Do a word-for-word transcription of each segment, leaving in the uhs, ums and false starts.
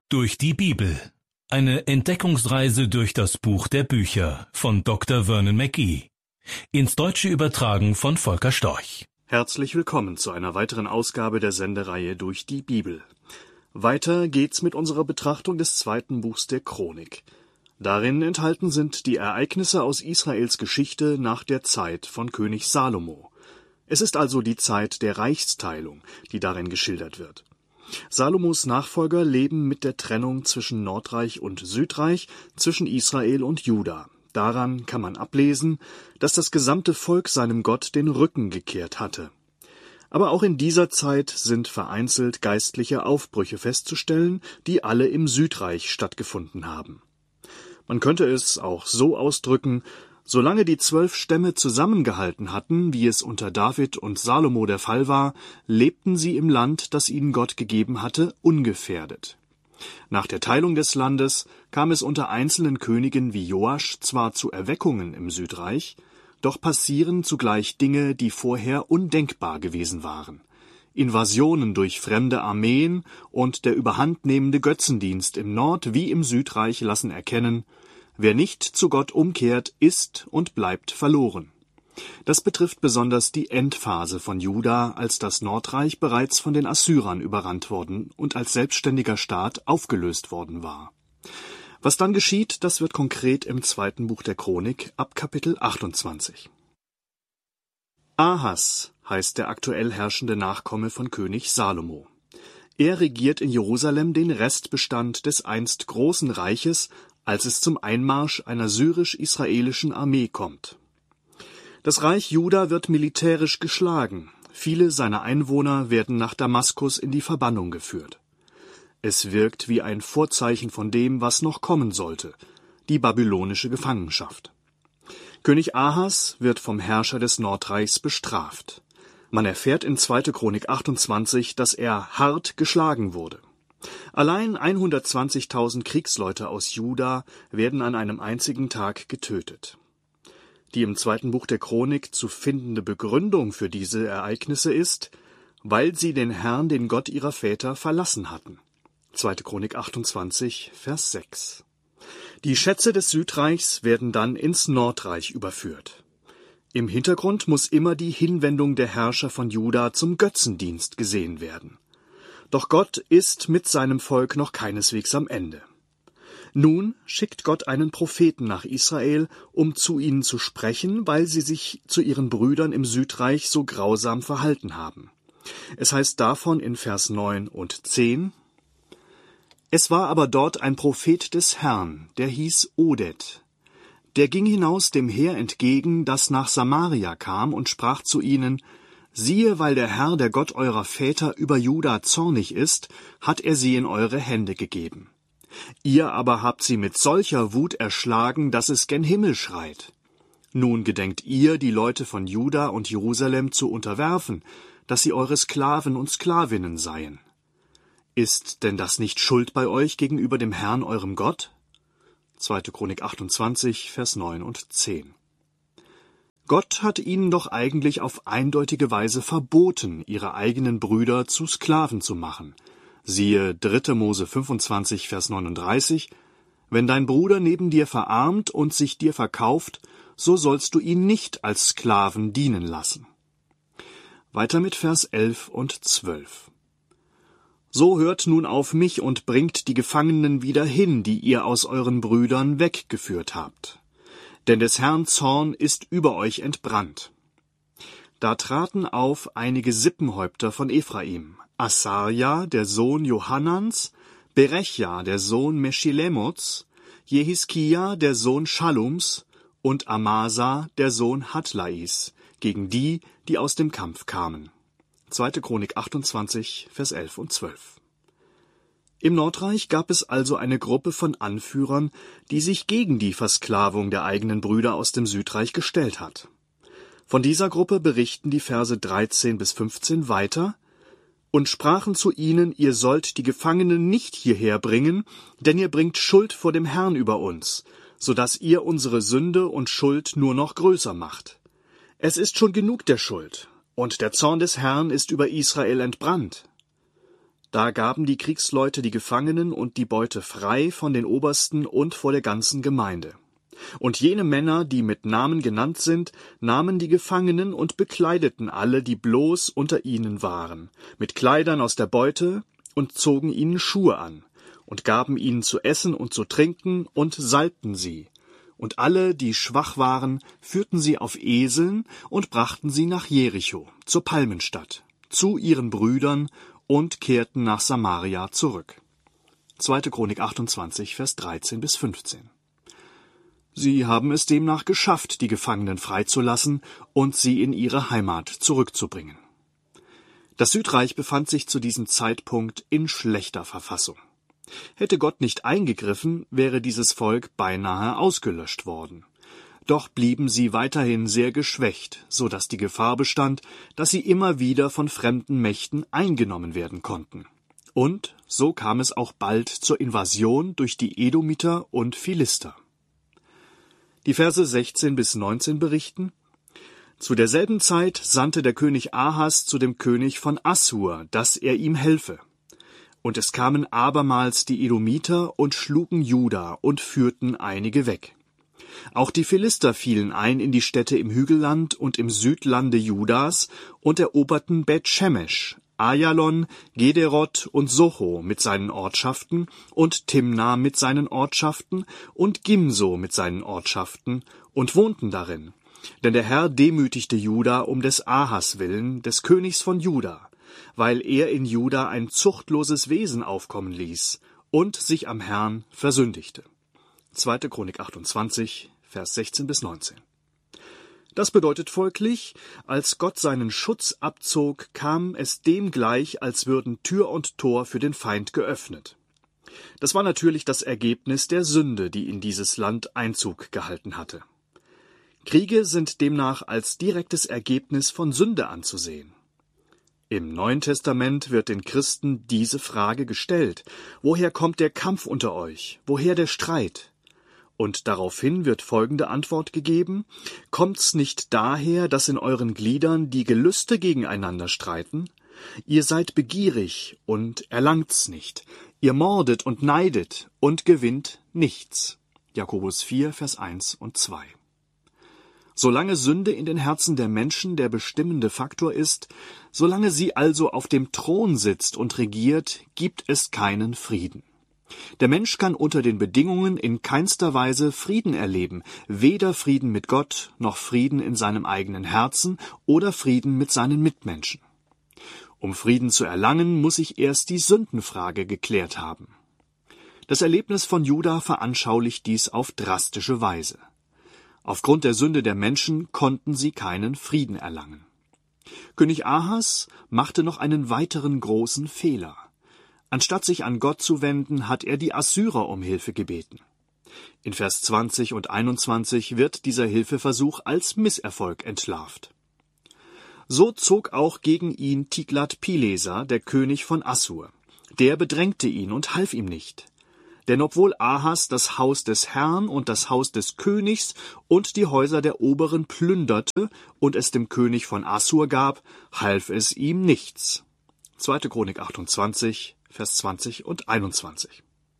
Durch die Bibel. Eine Entdeckungsreise durch das Buch der Bücher von Doktor Vernon McGee. Ins Deutsche übertragen von Volker Storch. Herzlich willkommen zu einer weiteren Ausgabe der Sendereihe Durch die Bibel. Weiter geht's mit unserer Betrachtung des zweiten Buchs der Chronik. Darin enthalten sind die Ereignisse aus Israels Geschichte nach der Zeit von König Salomo. Es ist also die Zeit der Reichsteilung, die darin geschildert wird. Salomos Nachfolger leben mit der Trennung zwischen Nordreich und Südreich, zwischen Israel und Juda. Daran kann man ablesen, dass das gesamte Volk seinem Gott den Rücken gekehrt hatte. Aber auch in dieser Zeit sind vereinzelt geistliche Aufbrüche festzustellen, die alle im Südreich stattgefunden haben. Man könnte es auch so ausdrücken: Solange die zwölf Stämme zusammengehalten hatten, wie es unter David und Salomo der Fall war, lebten sie im Land, das ihnen Gott gegeben hatte, ungefährdet. Nach der Teilung des Landes kam es unter einzelnen Königen wie Joasch zwar zu Erweckungen im Südreich, doch passieren zugleich Dinge, die vorher undenkbar gewesen waren. Invasionen durch fremde Armeen und der überhandnehmende Götzendienst im Nord- wie im Südreich lassen erkennen: Wer nicht zu Gott umkehrt, ist und bleibt verloren. Das betrifft besonders die Endphase von Juda, als das Nordreich bereits von den Assyrern überrannt worden und als selbstständiger Staat aufgelöst worden war. Was dann geschieht, das wird konkret im zweiten Buch der Chronik ab Kapitel achtundzwanzig. Ahas heißt der aktuell herrschende Nachkomme von König Salomo. Er regiert in Jerusalem den Restbestand des einst großen Reiches, als es zum Einmarsch einer syrisch-israelischen Armee kommt. Das Reich Juda wird militärisch geschlagen. Viele seiner Einwohner werden nach Damaskus in die Verbannung geführt. Es wirkt wie ein Vorzeichen von dem, was noch kommen sollte: die babylonische Gefangenschaft. König Ahas wird vom Herrscher des Nordreichs bestraft. Man erfährt in zweite Chronik achtundzwanzig, dass er hart geschlagen wurde. Allein hundertzwanzigtausend Kriegsleute aus Juda werden an einem einzigen Tag getötet. Die im zweiten Buch der Chronik zu findende Begründung für diese Ereignisse ist: weil sie den Herrn, den Gott ihrer Väter, verlassen hatten. zweite Chronik achtundzwanzig, Vers sechs. Die Schätze des Südreichs werden dann ins Nordreich überführt. Im Hintergrund muss immer die Hinwendung der Herrscher von Juda zum Götzendienst gesehen werden. Doch Gott ist mit seinem Volk noch keineswegs am Ende. Nun schickt Gott einen Propheten nach Israel, um zu ihnen zu sprechen, weil sie sich zu ihren Brüdern im Südreich so grausam verhalten haben. Es heißt davon in Vers neun und zehn: Es war aber dort ein Prophet des Herrn, der hieß Oded. Der ging hinaus dem Heer entgegen, das nach Samaria kam, und sprach zu ihnen: Siehe, weil der Herr, der Gott eurer Väter, über Juda zornig ist, hat er sie in eure Hände gegeben. Ihr aber habt sie mit solcher Wut erschlagen, dass es gen Himmel schreit. Nun gedenkt ihr, die Leute von Juda und Jerusalem zu unterwerfen, dass sie eure Sklaven und Sklavinnen seien. Ist denn das nicht Schuld bei euch gegenüber dem Herrn, eurem Gott? zweite Chronik achtundzwanzig, Vers neun und zehn. Gott hat ihnen doch eigentlich auf eindeutige Weise verboten, ihre eigenen Brüder zu Sklaven zu machen. Siehe dritte Mose fünfundzwanzig, Vers neununddreißig: Wenn dein Bruder neben dir verarmt und sich dir verkauft, so sollst du ihn nicht als Sklaven dienen lassen. Weiter mit Vers elf und zwölf. So hört nun auf mich und bringt die Gefangenen wieder hin, die ihr aus euren Brüdern weggeführt habt. Denn des Herrn Zorn ist über euch entbrannt. Da traten auf einige Sippenhäupter von Ephraim: Asarja, der Sohn Johannans, Berechja, der Sohn Meschilemots, Jehiskia, der Sohn Schallums, und Amasa, der Sohn Hadlais, gegen die, die aus dem Kampf kamen. zweite Chronik achtundzwanzig, Vers elf und zwölf. Im Nordreich gab es also eine Gruppe von Anführern, die sich gegen die Versklavung der eigenen Brüder aus dem Südreich gestellt hat. Von dieser Gruppe berichten die Verse dreizehn bis fünfzehn weiter: Und sprachen zu ihnen: Ihr sollt die Gefangenen nicht hierher bringen, denn ihr bringt Schuld vor dem Herrn über uns, so dass ihr unsere Sünde und Schuld nur noch größer macht. Es ist schon genug der Schuld, und der Zorn des Herrn ist über Israel entbrannt. Da gaben die Kriegsleute die Gefangenen und die Beute frei von den Obersten und vor der ganzen Gemeinde. Und jene Männer, die mit Namen genannt sind, nahmen die Gefangenen und bekleideten alle, die bloß unter ihnen waren, mit Kleidern aus der Beute und zogen ihnen Schuhe an und gaben ihnen zu essen und zu trinken und salbten sie. Und alle, die schwach waren, führten sie auf Eseln und brachten sie nach Jericho, zur Palmenstadt, zu ihren Brüdern und kehrten nach Samaria zurück. zweite Chronik achtundzwanzig, Vers dreizehn bis fünfzehn. Sie haben es demnach geschafft, die Gefangenen freizulassen und sie in ihre Heimat zurückzubringen. Das Südreich befand sich zu diesem Zeitpunkt in schlechter Verfassung. Hätte Gott nicht eingegriffen, wäre dieses Volk beinahe ausgelöscht worden. Doch blieben sie weiterhin sehr geschwächt, so dass die Gefahr bestand, dass sie immer wieder von fremden Mächten eingenommen werden konnten. Und so kam es auch bald zur Invasion durch die Edomiter und Philister. Die Verse sechzehn bis neunzehn berichten: Zu derselben Zeit sandte der König Ahas zu dem König von Assur, dass er ihm helfe. Und es kamen abermals die Edomiter und schlugen Juda und führten einige weg. Auch die Philister fielen ein in die Städte im Hügelland und im Südlande Judas und eroberten Bet-Shemesh, Ajalon, Gederoth und Socho mit seinen Ortschaften und Timna mit seinen Ortschaften und Gimso mit seinen Ortschaften und wohnten darin. Denn der Herr demütigte Juda um des Ahas willen, des Königs von Juda, weil er in Juda ein zuchtloses Wesen aufkommen ließ und sich am Herrn versündigte. zweite Chronik achtundzwanzig, Vers sechzehn bis neunzehn. Das bedeutet folglich, als Gott seinen Schutz abzog, kam es dem gleich, als würden Tür und Tor für den Feind geöffnet. Das war natürlich das Ergebnis der Sünde, die in dieses Land Einzug gehalten hatte. Kriege sind demnach als direktes Ergebnis von Sünde anzusehen. Im Neuen Testament wird den Christen diese Frage gestellt: Woher kommt der Kampf unter euch? Woher der Streit? Und daraufhin wird folgende Antwort gegeben: Kommt's nicht daher, dass in euren Gliedern die Gelüste gegeneinander streiten? Ihr seid begierig und erlangt's nicht. Ihr mordet und neidet und gewinnt nichts. Jakobus vier, Vers eins und zwei. Solange Sünde in den Herzen der Menschen der bestimmende Faktor ist, solange sie also auf dem Thron sitzt und regiert, gibt es keinen Frieden. Der Mensch kann unter den Bedingungen in keinster Weise Frieden erleben, weder Frieden mit Gott, noch Frieden in seinem eigenen Herzen oder Frieden mit seinen Mitmenschen. Um Frieden zu erlangen, muss sich erst die Sündenfrage geklärt haben. Das Erlebnis von Juda veranschaulicht dies auf drastische Weise. Aufgrund der Sünde der Menschen konnten sie keinen Frieden erlangen. König Ahas machte noch einen weiteren großen Fehler. Anstatt sich an Gott zu wenden, hat er die Assyrer um Hilfe gebeten. In Vers zwanzig und einundzwanzig wird dieser Hilfeversuch als Misserfolg entlarvt. So zog auch gegen ihn Tiglat-Pileser, der König von Assur. Der bedrängte ihn und half ihm nicht. Denn obwohl Ahas das Haus des Herrn und das Haus des Königs und die Häuser der Oberen plünderte und es dem König von Assur gab, half es ihm nichts. zweite Chronik achtundzwanzig, Vers zwanzig und einundzwanzig.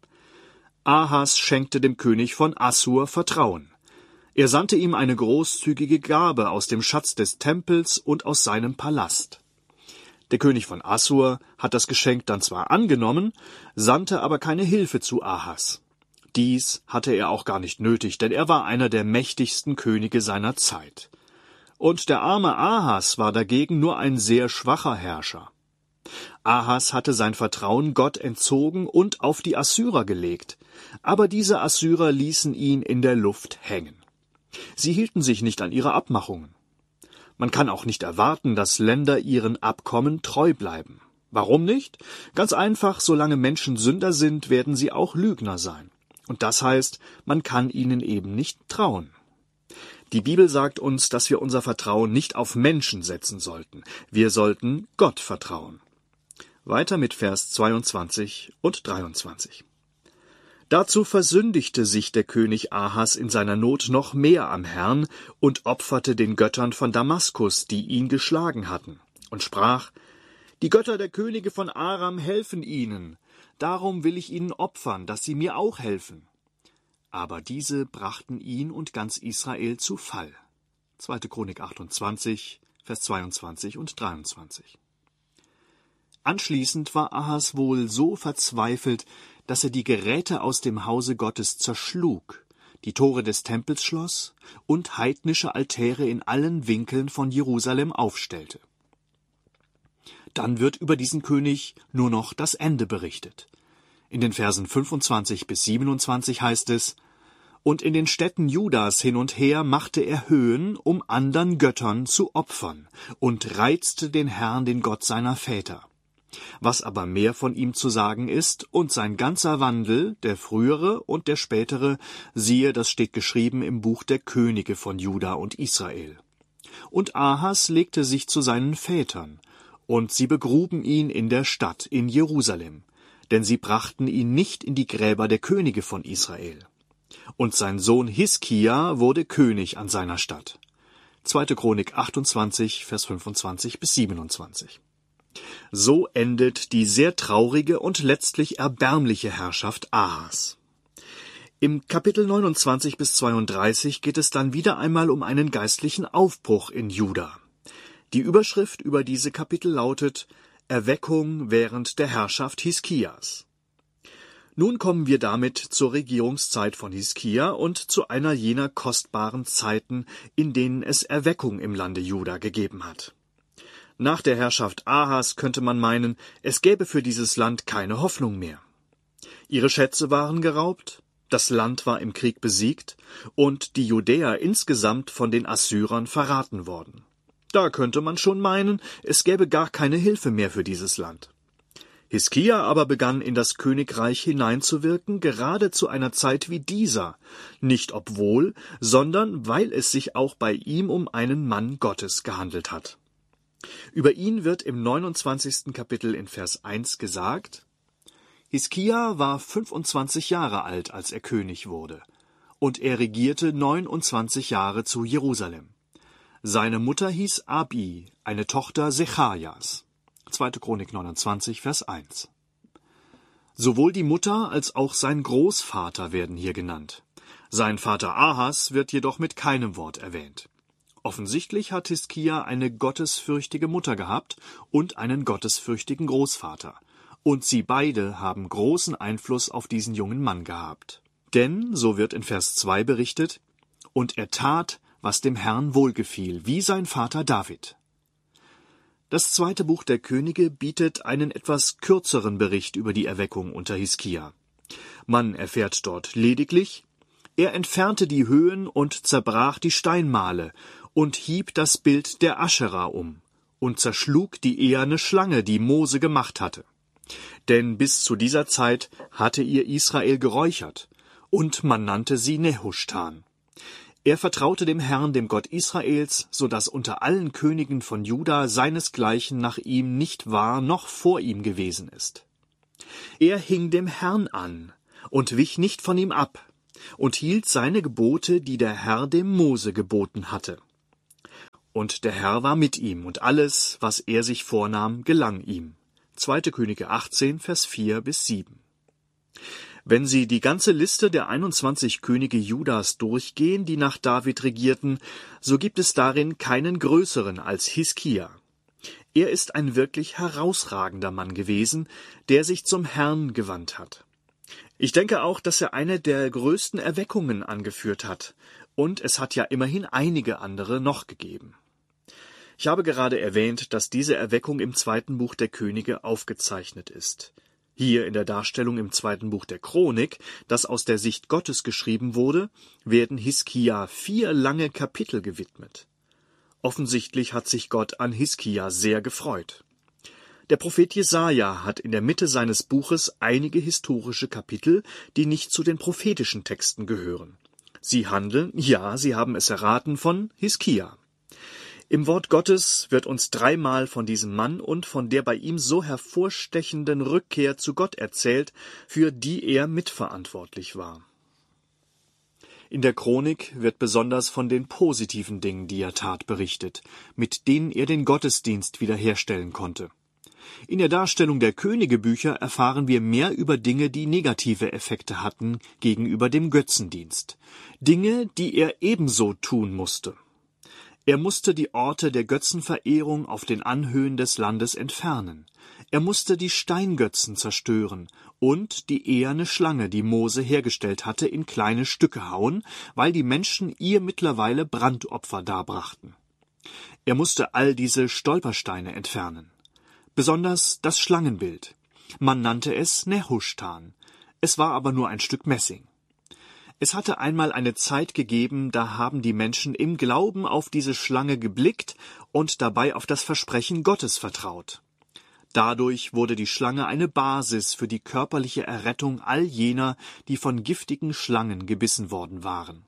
Ahas schenkte dem König von Assur Vertrauen. Er sandte ihm eine großzügige Gabe aus dem Schatz des Tempels und aus seinem Palast. Der König von Assur hat das Geschenk dann zwar angenommen, sandte aber keine Hilfe zu Ahas. Dies hatte er auch gar nicht nötig, denn er war einer der mächtigsten Könige seiner Zeit. Und der arme Ahas war dagegen nur ein sehr schwacher Herrscher. Ahas hatte sein Vertrauen Gott entzogen und auf die Assyrer gelegt, aber diese Assyrer ließen ihn in der Luft hängen. Sie hielten sich nicht an ihre Abmachungen. Man kann auch nicht erwarten, dass Länder ihren Abkommen treu bleiben. Warum nicht? Ganz einfach, solange Menschen Sünder sind, werden sie auch Lügner sein. Und das heißt, man kann ihnen eben nicht trauen. Die Bibel sagt uns, dass wir unser Vertrauen nicht auf Menschen setzen sollten. Wir sollten Gott vertrauen. Weiter mit Vers zweiundzwanzig und dreiundzwanzig. Dazu versündigte sich der König Ahas in seiner Not noch mehr am Herrn und opferte den Göttern von Damaskus, die ihn geschlagen hatten, und sprach: Die Götter der Könige von Aram helfen ihnen, darum will ich ihnen opfern, dass sie mir auch helfen. Aber diese brachten ihn und ganz Israel zu Fall. zweite. Chronik achtundzwanzig, Vers zweiundzwanzig und dreiundzwanzig. Anschließend war Ahas wohl so verzweifelt, dass er die Geräte aus dem Hause Gottes zerschlug, die Tore des Tempels schloss und heidnische Altäre in allen Winkeln von Jerusalem aufstellte. Dann wird über diesen König nur noch das Ende berichtet. In den Versen fünfundzwanzig bis siebenundzwanzig heißt es: Und in den Städten Judas hin und her machte er Höhen, um andern Göttern zu opfern, und reizte den Herrn, den Gott seiner Väter. Was aber mehr von ihm zu sagen ist, und sein ganzer Wandel, der frühere und der spätere, siehe, das steht geschrieben im Buch der Könige von Juda und Israel. Und Ahas legte sich zu seinen Vätern, und sie begruben ihn in der Stadt, in Jerusalem, denn sie brachten ihn nicht in die Gräber der Könige von Israel. Und sein Sohn Hiskia wurde König an seiner Stadt. zweite. Chronik achtundzwanzig, Vers fünfundzwanzig bis siebenundzwanzig. So endet die sehr traurige und letztlich erbärmliche Herrschaft Ahas. Im Kapitel neunundzwanzig bis zweiunddreißig geht es dann wieder einmal um einen geistlichen Aufbruch in Juda. Die Überschrift über diese Kapitel lautet Erweckung während der Herrschaft Hiskias. Nun kommen wir damit zur Regierungszeit von Hiskia und zu einer jener kostbaren Zeiten, in denen es Erweckung im Lande Juda gegeben hat. Nach der Herrschaft Ahas könnte man meinen, es gäbe für dieses Land keine Hoffnung mehr. Ihre Schätze waren geraubt, das Land war im Krieg besiegt und die Judäer insgesamt von den Assyrern verraten worden. Da könnte man schon meinen, es gäbe gar keine Hilfe mehr für dieses Land. Hiskia aber begann in das Königreich hineinzuwirken, gerade zu einer Zeit wie dieser, nicht obwohl, sondern weil es sich auch bei ihm um einen Mann Gottes gehandelt hat. Über ihn wird im neunundzwanzigsten Kapitel in Vers eins gesagt: Hiskia war fünfundzwanzig Jahre alt, als er König wurde, und er regierte neunundzwanzig Jahre zu Jerusalem. Seine Mutter hieß Abi, eine Tochter Sechajas. zweite. Chronik neunundzwanzig, Vers eins. Sowohl die Mutter als auch sein Großvater werden hier genannt. Sein Vater Ahas wird jedoch mit keinem Wort erwähnt. Offensichtlich hat Hiskia eine gottesfürchtige Mutter gehabt und einen gottesfürchtigen Großvater. Und sie beide haben großen Einfluss auf diesen jungen Mann gehabt. Denn, so wird in Vers zwei berichtet, und er tat, was dem Herrn wohlgefiel, wie sein Vater David. Das zweite Buch der Könige bietet einen etwas kürzeren Bericht über die Erweckung unter Hiskia. Man erfährt dort lediglich: Er entfernte die Höhen und zerbrach die Steinmale und hieb das Bild der Aschera um und zerschlug die eherne Schlange, die Mose gemacht hatte. Denn bis zu dieser Zeit hatte ihr Israel geräuchert, und man nannte sie Nehushtan. Er vertraute dem Herrn, dem Gott Israels, so dass unter allen Königen von Juda seinesgleichen nach ihm nicht war noch vor ihm gewesen ist. Er hing dem Herrn an und wich nicht von ihm ab und hielt seine Gebote, die der Herr dem Mose geboten hatte. Und der Herr war mit ihm, und alles, was er sich vornahm, gelang ihm. zweite. Könige achtzehn, Vers vier bis sieben. Wenn Sie die ganze Liste der einundzwanzig Könige Judas durchgehen, die nach David regierten, so gibt es darin keinen größeren als Hiskia. Er ist ein wirklich herausragender Mann gewesen, der sich zum Herrn gewandt hat. Ich denke auch, dass er eine der größten Erweckungen angeführt hat, und es hat ja immerhin einige andere noch gegeben. Ich habe gerade erwähnt, dass diese Erweckung im zweiten Buch der Könige aufgezeichnet ist. Hier in der Darstellung im zweiten Buch der Chronik, das aus der Sicht Gottes geschrieben wurde, werden Hiskia vier lange Kapitel gewidmet. Offensichtlich hat sich Gott an Hiskia sehr gefreut. Der Prophet Jesaja hat in der Mitte seines Buches einige historische Kapitel, die nicht zu den prophetischen Texten gehören. Sie handeln, ja, Sie haben es erraten, von Hiskia. Im Wort Gottes wird uns dreimal von diesem Mann und von der bei ihm so hervorstechenden Rückkehr zu Gott erzählt, für die er mitverantwortlich war. In der Chronik wird besonders von den positiven Dingen, die er tat, berichtet, mit denen er den Gottesdienst wiederherstellen konnte. In der Darstellung der Königebücher erfahren wir mehr über Dinge, die negative Effekte hatten gegenüber dem Götzendienst. Dinge, die er ebenso tun musste. Er musste die Orte der Götzenverehrung auf den Anhöhen des Landes entfernen. Er musste die Steingötzen zerstören und die eherne Schlange, die Mose hergestellt hatte, in kleine Stücke hauen, weil die Menschen ihr mittlerweile Brandopfer darbrachten. Er musste all diese Stolpersteine entfernen. Besonders das Schlangenbild. Man nannte es Nehushtan. Es war aber nur ein Stück Messing. Es hatte einmal eine Zeit gegeben, da haben die Menschen im Glauben auf diese Schlange geblickt und dabei auf das Versprechen Gottes vertraut. Dadurch wurde die Schlange eine Basis für die körperliche Errettung all jener, die von giftigen Schlangen gebissen worden waren.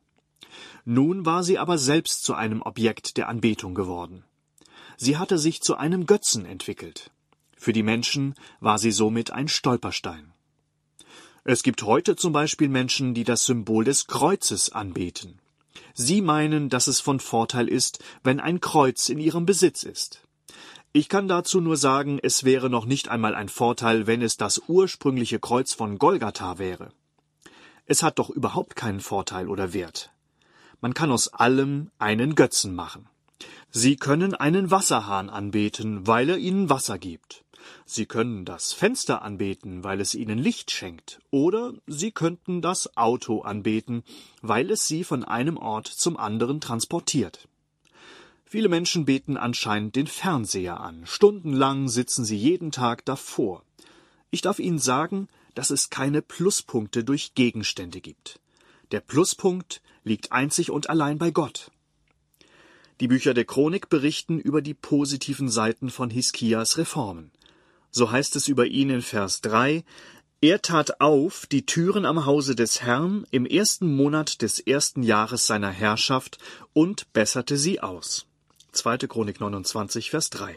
Nun war sie aber selbst zu einem Objekt der Anbetung geworden. Sie hatte sich zu einem Götzen entwickelt. Für die Menschen war sie somit ein Stolperstein. Es gibt heute zum Beispiel Menschen, die das Symbol des Kreuzes anbeten. Sie meinen, dass es von Vorteil ist, wenn ein Kreuz in ihrem Besitz ist. Ich kann dazu nur sagen, es wäre noch nicht einmal ein Vorteil, wenn es das ursprüngliche Kreuz von Golgatha wäre. Es hat doch überhaupt keinen Vorteil oder Wert. Man kann aus allem einen Götzen machen. Sie können einen Wasserhahn anbeten, weil er ihnen Wasser gibt. Sie können das Fenster anbeten, weil es ihnen Licht schenkt, oder Sie könnten das Auto anbeten, weil es sie von einem Ort zum anderen transportiert. Viele Menschen beten anscheinend den Fernseher an. Stundenlang sitzen sie jeden Tag davor. Ich darf Ihnen sagen, dass es keine Pluspunkte durch Gegenstände gibt. Der Pluspunkt liegt einzig und allein bei Gott. Die Bücher der Chronik berichten über die positiven Seiten von Hiskias Reformen. So heißt es über ihn in Vers drei, er tat auf die Türen am Hause des Herrn im ersten Monat des ersten Jahres seiner Herrschaft und besserte sie aus. zweite Chronik neunundzwanzig, Vers drei.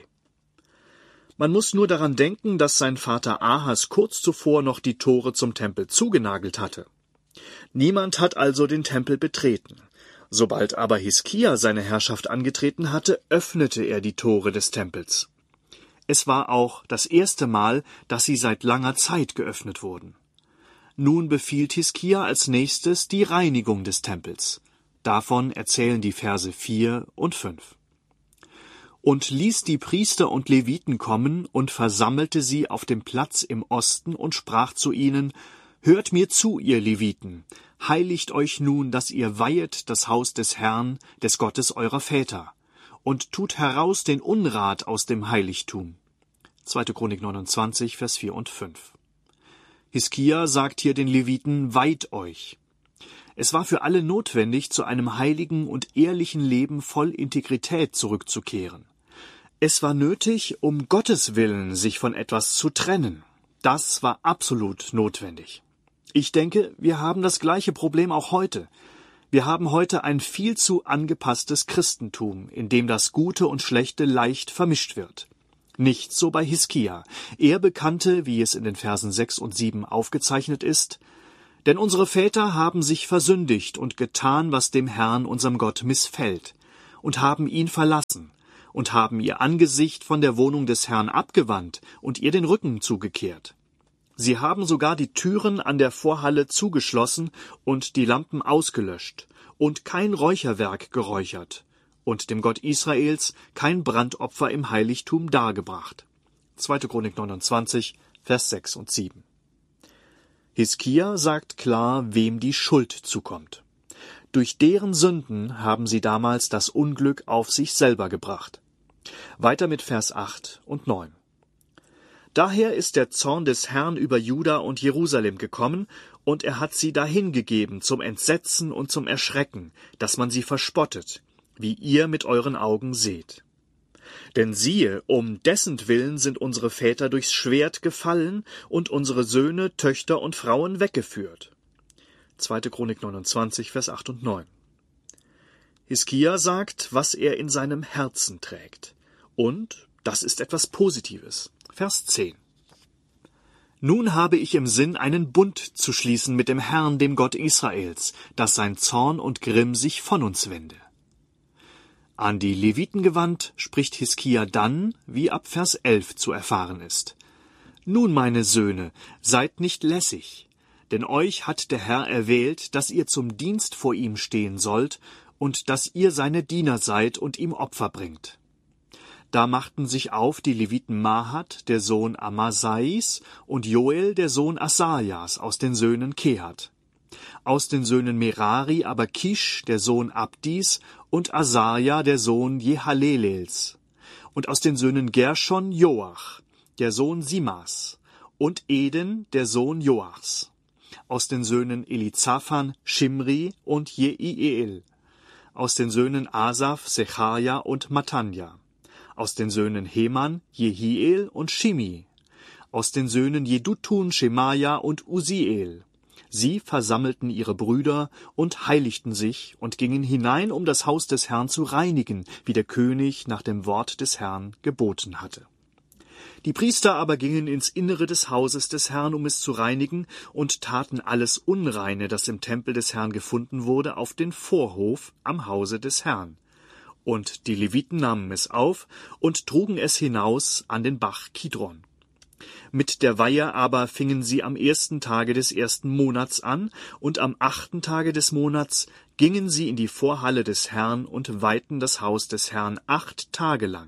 Man muss nur daran denken, dass sein Vater Ahas kurz zuvor noch die Tore zum Tempel zugenagelt hatte. Niemand hat also den Tempel betreten. Sobald aber Hiskia seine Herrschaft angetreten hatte, öffnete er die Tore des Tempels. Es war auch das erste Mal, dass sie seit langer Zeit geöffnet wurden. Nun befiehlt Hiskia als nächstes die Reinigung des Tempels. Davon erzählen die Verse vier und fünf. Und ließ die Priester und Leviten kommen und versammelte sie auf dem Platz im Osten und sprach zu ihnen, »Hört mir zu, ihr Leviten, heiligt euch nun, dass ihr weihet das Haus des Herrn, des Gottes eurer Väter, und tut heraus den Unrat aus dem Heiligtum.« zweite Chronik neunundzwanzig, Vers vier und fünf. Hiskia sagt hier den Leviten, weiht euch. Es war für alle notwendig, zu einem heiligen und ehrlichen Leben voll Integrität zurückzukehren. Es war nötig, um Gottes Willen sich von etwas zu trennen. Das war absolut notwendig. Ich denke, wir haben das gleiche Problem auch heute. Wir haben heute ein viel zu angepasstes Christentum, in dem das Gute und Schlechte leicht vermischt wird. Nicht so bei Hiskia. Er bekannte, wie es in den Versen sechs und sieben aufgezeichnet ist, denn unsere Väter haben sich versündigt und getan, was dem Herrn, unserem Gott, missfällt, und haben ihn verlassen, und haben ihr Angesicht von der Wohnung des Herrn abgewandt und ihr den Rücken zugekehrt. Sie haben sogar die Türen an der Vorhalle zugeschlossen und die Lampen ausgelöscht und kein Räucherwerk geräuchert und dem Gott Israels kein Brandopfer im Heiligtum dargebracht. zweite Chronik neunundzwanzig, Vers sechs und sieben. Hiskia sagt klar, wem die Schuld zukommt. Durch deren Sünden haben sie damals das Unglück auf sich selber gebracht. Weiter mit Vers acht und neun. Daher ist der Zorn des Herrn über Juda und Jerusalem gekommen, und er hat sie dahingegeben zum Entsetzen und zum Erschrecken, dass man sie verspottet, wie ihr mit euren Augen seht. Denn siehe, um dessentwillen sind unsere Väter durchs Schwert gefallen und unsere Söhne, Töchter und Frauen weggeführt. zweite Chronik neunundzwanzig, Vers acht und neun. Hiskia sagt, was er in seinem Herzen trägt. Und das ist etwas Positives. Vers zehn. Nun habe ich im Sinn, einen Bund zu schließen mit dem Herrn, dem Gott Israels, dass sein Zorn und Grimm sich von uns wende. An die Leviten gewandt, spricht Hiskia dann, wie ab Vers elf zu erfahren ist. Nun, meine Söhne, seid nicht lässig, denn euch hat der Herr erwählt, dass ihr zum Dienst vor ihm stehen sollt und dass ihr seine Diener seid und ihm Opfer bringt. Da machten sich auf die Leviten Mahat, der Sohn Amasais, und Joel, der Sohn Asajas, aus den Söhnen Kehat. Aus den Söhnen Merari aber Kisch, der Sohn Abdis, und Asaja, der Sohn Jehalelels. Und aus den Söhnen Gershon Joach, der Sohn Simas, und Eden, der Sohn Joachs. Aus den Söhnen Elizaphan Shimri und Jeiel. Aus den Söhnen Asaph Sechaja und Matanja. Aus den Söhnen Heman Jehiel und Shimi. Aus den Söhnen Jedutun Schemaja und Uziel. Sie versammelten ihre Brüder und heiligten sich und gingen hinein, um das Haus des Herrn zu reinigen, wie der König nach dem Wort des Herrn geboten hatte. Die Priester aber gingen ins Innere des Hauses des Herrn, um es zu reinigen, und taten alles Unreine, das im Tempel des Herrn gefunden wurde, auf den Vorhof am Hause des Herrn. Und die Leviten nahmen es auf und trugen es hinaus an den Bach Kidron. Mit der Weihe aber fingen sie am ersten Tage des ersten Monats an, und am achten Tage des Monats gingen sie in die Vorhalle des Herrn und weihten das Haus des Herrn acht Tage lang.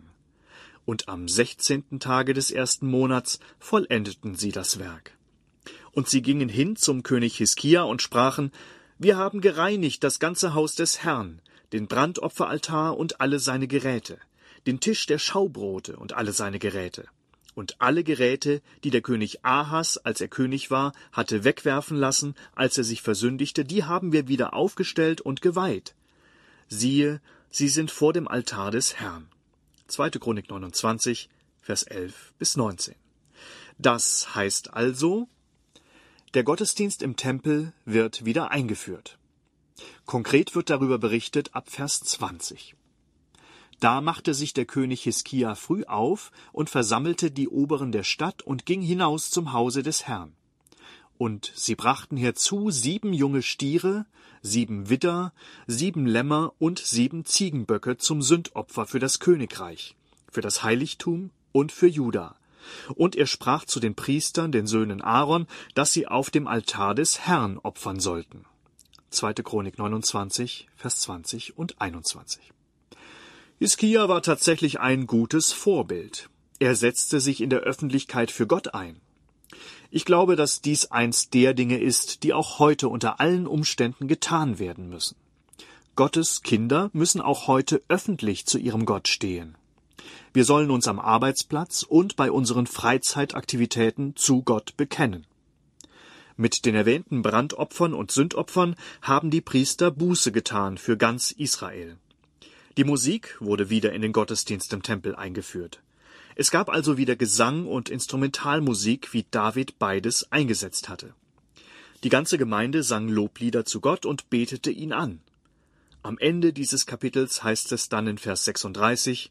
Und am sechzehnten Tage des ersten Monats vollendeten sie das Werk. Und sie gingen hin zum König Hiskia und sprachen: Wir haben gereinigt das ganze Haus des Herrn, den Brandopferaltar und alle seine Geräte, den Tisch der Schaubrote und alle seine Geräte. Und alle Geräte, die der König Ahas, als er König war, hatte wegwerfen lassen, als er sich versündigte, die haben wir wieder aufgestellt und geweiht. Siehe, sie sind vor dem Altar des Herrn. zweite Chronik neunundzwanzig, Vers elf bis neunzehn. Das heißt also, der Gottesdienst im Tempel wird wieder eingeführt. Konkret wird darüber berichtet ab Vers zwanzig. Da machte sich der König Hiskia früh auf und versammelte die Oberen der Stadt und ging hinaus zum Hause des Herrn. Und sie brachten herzu sieben junge Stiere, sieben Widder, sieben Lämmer und sieben Ziegenböcke zum Sündopfer für das Königreich, für das Heiligtum und für Juda. Und er sprach zu den Priestern, den Söhnen Aaron, dass sie auf dem Altar des Herrn opfern sollten. zweite Chronik neunundzwanzig, Vers zwanzig und einundzwanzig. Hiskia war tatsächlich ein gutes Vorbild. Er setzte sich in der Öffentlichkeit für Gott ein. Ich glaube, dass dies eins der Dinge ist, die auch heute unter allen Umständen getan werden müssen. Gottes Kinder müssen auch heute öffentlich zu ihrem Gott stehen. Wir sollen uns am Arbeitsplatz und bei unseren Freizeitaktivitäten zu Gott bekennen. Mit den erwähnten Brandopfern und Sündopfern haben die Priester Buße getan für ganz Israel. Die Musik wurde wieder in den Gottesdienst im Tempel eingeführt. Es gab also wieder Gesang und Instrumentalmusik, wie David beides eingesetzt hatte. Die ganze Gemeinde sang Loblieder zu Gott und betete ihn an. Am Ende dieses Kapitels heißt es dann in Vers sechsunddreißig: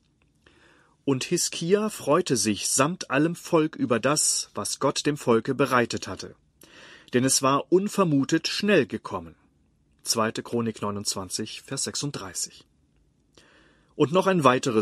Und Hiskia freute sich samt allem Volk über das, was Gott dem Volke bereitet hatte. Denn es war unvermutet schnell gekommen. zweite Chronik neunundzwanzig, Vers sechsunddreißig. Und noch ein weiteres